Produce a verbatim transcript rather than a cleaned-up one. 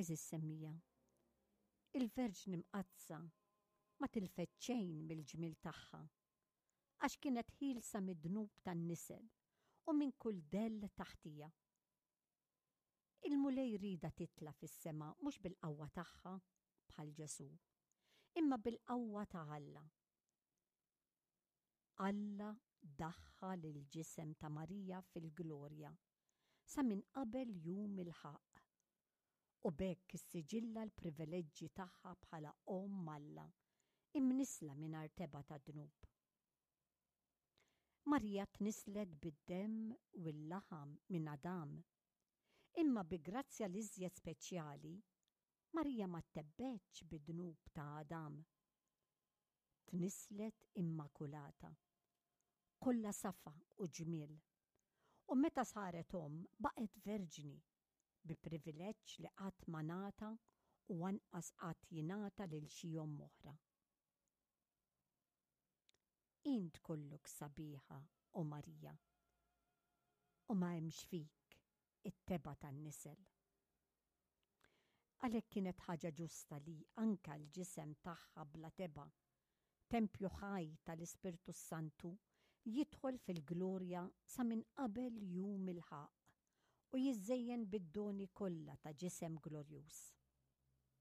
Eżis semmija, il-Verġni mqazza ma tilfet xejn mill-ġmil tagħha, għax kienet ħielsa mid-dnub tan-nisel u minn kull dell taħtija. Il-mulej rida titla fis-sema mhux bil-qawwa tagħha bħal Ġesu, imma bil-qawwa ta' Alla. Alla daħħal il-ġisem ta' Marija fil-glorja sa minn qabel jum il-ħaq u bekk issiġilla l-privileġġi tagħha bħala Omm Alla imnisla mingħajr teba ta' dnub. Marija tnislet bid-demm u l-laħam minn Adam, imma bi grazzja l-iżjed speċjali Marija ma tebbetx bid-dnub ta' Adam. Tnislet immakulata, kollha safa u ġmiel, u meta saret omm baqgħet verġni bi privileġġ li qatt ma ngħata u anqas qatt jingħata lil xi omm oħra. Int kollok sabiħa u Marija, u ma hemmx fik it-teba tan-nisel. Għalhekk kienet ħaġa ġusta li anke l-ġisem tagħha bla teba, tempju ħaj tal-Ispirtu Santu, jidħol fil-glorja sa minn qabel jum il-ħaq u jiżżejjen bid-doni kollha ta' ġisem glorjuż.